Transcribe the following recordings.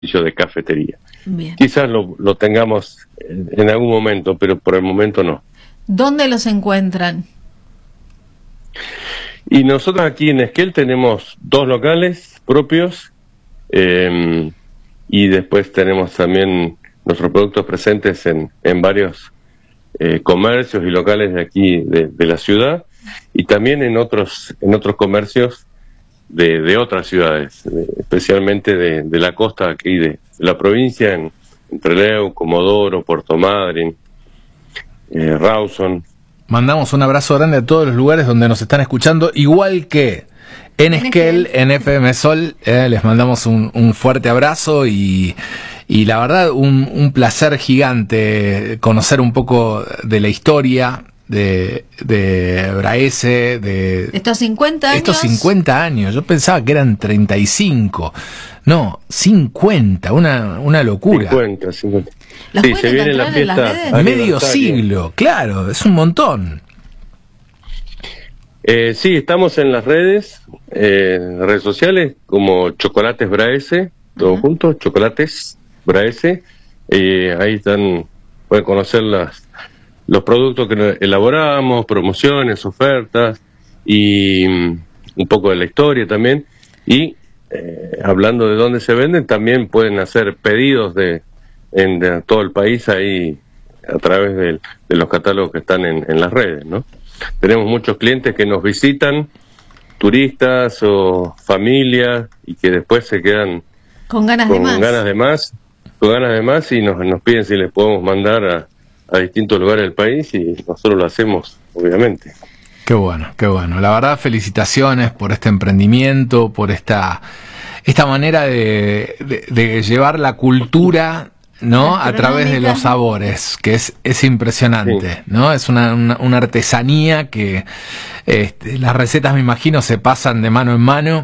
de cafetería. Bien. Quizás lo tengamos en algún momento, pero por el momento no. ¿Dónde los encuentran? Y nosotros aquí en Esquel tenemos 2 locales propios, y después tenemos también nuestros productos presentes en varios comercios y locales de aquí de la ciudad, y también en otros comercios de otras ciudades, especialmente de la costa aquí de la provincia, en Trelew, Comodoro, Puerto Madryn, Rawson. Mandamos un abrazo grande a todos los lugares donde nos están escuchando, igual que en Esquel, en FM Sol. Les mandamos un fuerte abrazo y la verdad un placer gigante conocer un poco de la historia de Braese, de estos 50 años. Estos 50 años, yo pensaba que eran 35. No, 50, una locura. 50. Sí, se viene la fiesta. Medio siglo, claro, es un montón. Sí, estamos en las redes sociales como Chocolates Braese, todo junto, Chocolates Braese. Ahí pueden conocer los productos que elaboramos, promociones, ofertas y un poco de la historia también. Y hablando de dónde se venden, también pueden hacer pedidos de todo el país ahí a través de los catálogos que están en las redes, ¿no? Tenemos muchos clientes que nos visitan, turistas o familias, y que después se quedan con ganas de más y nos piden si les podemos mandar a distintos lugares del país, y nosotros lo hacemos, obviamente. Qué bueno, qué bueno. La verdad, felicitaciones por este emprendimiento, por esta manera de llevar la cultura, ¿no?, a través de los sabores, que es impresionante, sí, ¿no? Es una artesanía que las recetas, me imagino, se pasan de mano en mano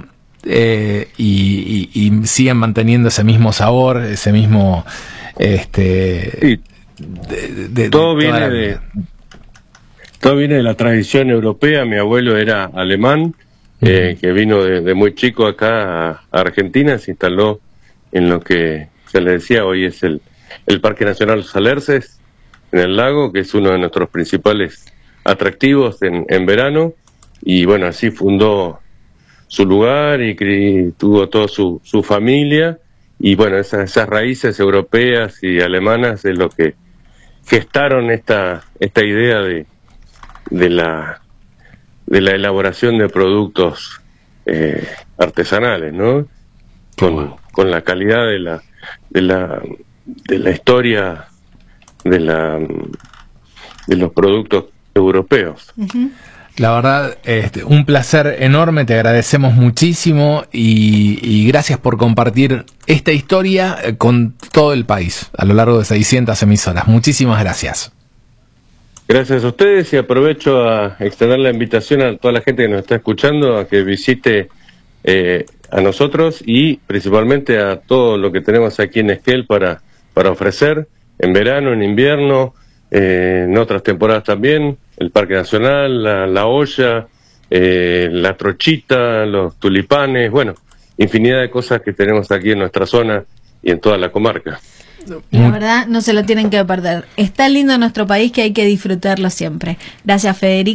y siguen manteniendo ese mismo sabor, ese mismo sí. Todo viene de la tradición europea. Mi abuelo era alemán, que vino de muy chico acá a Argentina, se instaló en lo que se le decía hoy es el Parque Nacional Los Alerces, en el lago, que es uno de nuestros principales atractivos en verano, y bueno, así fundó su lugar y tuvo toda su familia, y bueno, esas raíces europeas y alemanas es lo que gestaron esta idea de la elaboración de productos artesanales, ¿no? Con la calidad de la historia de los productos europeos. La verdad, un placer enorme, te agradecemos muchísimo y gracias por compartir esta historia con todo el país a lo largo de 600 emisoras. Muchísimas gracias. Gracias a ustedes, y aprovecho a extender la invitación a toda la gente que nos está escuchando a que visite a nosotros, y principalmente a todo lo que tenemos aquí en Esquel para ofrecer en verano, en invierno, en otras temporadas también. El Parque Nacional, la olla, la trochita, los tulipanes, bueno, infinidad de cosas que tenemos aquí en nuestra zona y en toda la comarca. La verdad, no se lo tienen que perder. Está lindo nuestro país, que hay que disfrutarlo siempre. Gracias, Federico.